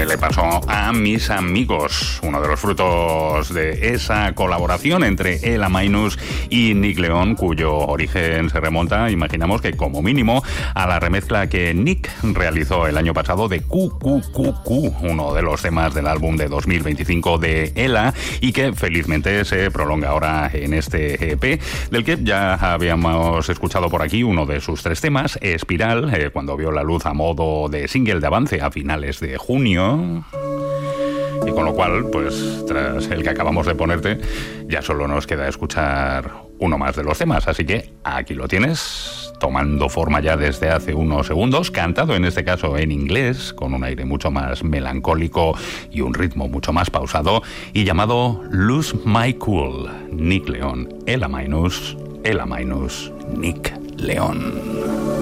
que le pasó a Mis Amigos, uno de los frutos de esa colaboración entre Ela Minus y Nick León, cuyo origen se remonta, imaginamos que como mínimo, a la remezcla que Nick realizó el año pasado de QQQQ, uno de los temas del álbum de 2025 de Ela, y que felizmente se prolonga ahora en este EP, del que ya habíamos escuchado por aquí uno de sus 3 temas, Espiral, cuando vio la luz a modo de single de avance a finales de junio. Y con lo cual, pues tras el que acabamos de ponerte, ya solo nos queda escuchar uno más de los temas. Así que aquí lo tienes, tomando forma ya desde hace unos segundos, cantado en este caso en inglés, con un aire mucho más melancólico y un ritmo mucho más pausado, y llamado Lose My Cool. Nick León, Ela Minus, Nick León.